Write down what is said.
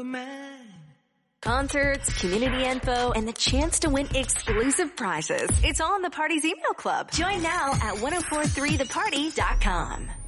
the man. Concerts, community info, and the chance to win exclusive prizes. It's all in the Party's email club. Join now at 1043theparty.com.